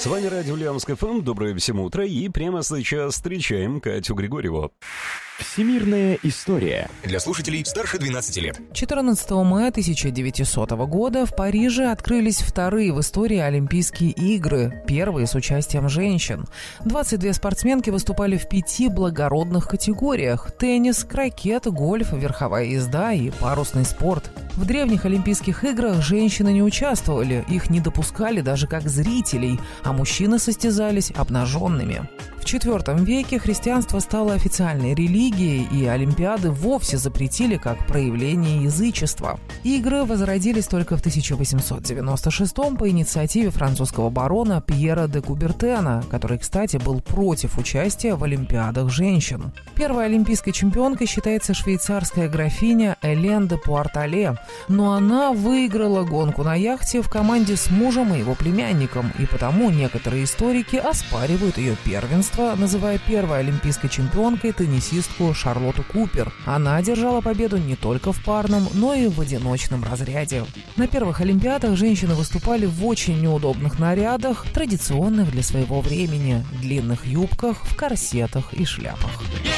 С вами радио Ульяновск ФМ. Доброе всем утро. И прямо сейчас встречаем Катю Григорьеву. Всемирная история. Для слушателей старше 12 лет. 14 мая 1900 года в Париже открылись вторые в истории Олимпийские игры, первые с участием женщин. 22 спортсменки выступали в 5 благородных категориях – теннис, крокет, гольф, верховая езда и парусный спорт. В древних Олимпийских играх женщины не участвовали, их не допускали даже как зрителей, а мужчины состязались обнаженными. В IV веке христианство стало официальной религией, и Олимпиады вовсе запретили как проявление язычества. Игры возродились только в 1896 по инициативе французского барона Пьера де Кубертена, который, кстати, был против участия в Олимпиадах женщин. Первой олимпийской чемпионкой считается швейцарская графиня Элен де Пуартале, но она выиграла гонку на яхте в команде с мужем и его племянником, и потому некоторые историки оспаривают ее первенство, называя первой олимпийской чемпионкой теннисистку Шарлотту Купер. Она одержала победу не только в парном, но и в одиночном разряде. На первых Олимпиадах женщины выступали в очень неудобных нарядах, традиционных для своего времени – длинных юбках, в корсетах и шляпах.